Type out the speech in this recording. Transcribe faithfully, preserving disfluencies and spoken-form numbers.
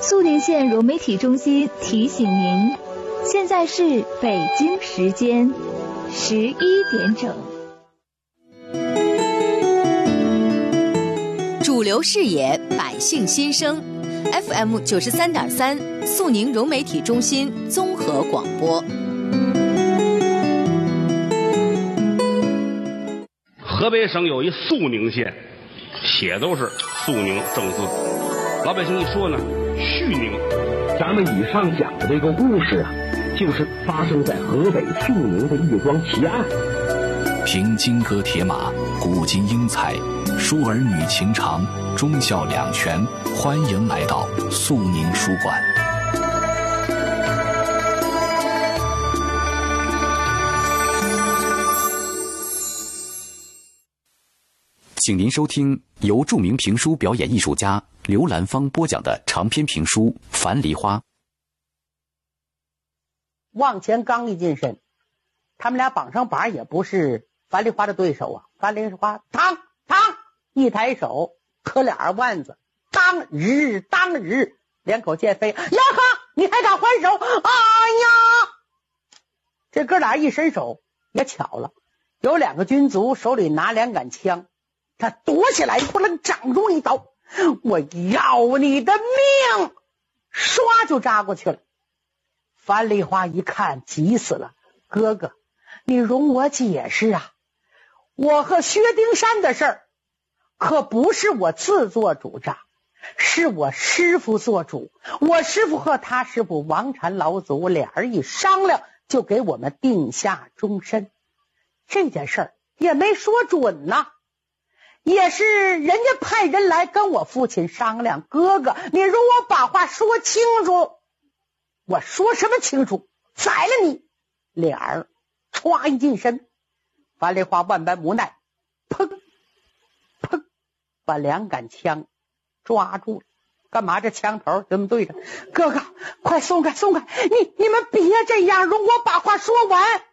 肃宁县融媒体中心提醒您，现在是北京时间十一点整。 主流视野，百姓心声 ，F M 九十三点三，肃宁融媒体中心综合广播。 河北省有一肃宁县，写都是肃宁正字，老百姓一说呢，绪宁。 咱们以上讲的这个故事啊，就是发生在河北肃宁的一桩奇案。 凭金戈铁马，古今英才，书儿女情长，忠孝两全。欢迎来到肃宁书馆。请您收听由著名评书表演艺术家刘兰芳播讲的长篇评书《樊梨花》。 往前刚一近身，他们俩绑上绑也不是樊梨花的对手啊。樊梨花当当一抬手，磕俩腕子，当日当日，两口剑飞，呀哈，你还敢还手？哎呀！这哥俩一伸手，也巧了，有两个军卒手里拿两杆枪。他躲起来，忽然掌中一刀，我要你的命！唰就扎过去了。樊梨花一看，急死了，哥哥，你容我解释啊！我和薛丁山的事儿，可不是我自作主张，是我师父做主。我师父和他师父王禅老祖俩人一商量，就给我们定下终身。这件事儿也没说准呐。也是人家派人来跟我父亲商量，哥哥，你容我把话说清楚。我说什么清楚？宰了你！俩人歘一近身，樊梨花万般无奈，砰砰把两杆枪抓住了。干嘛这枪头这么对着？哥哥，快松开松开！你你们别这样，容我把话说完。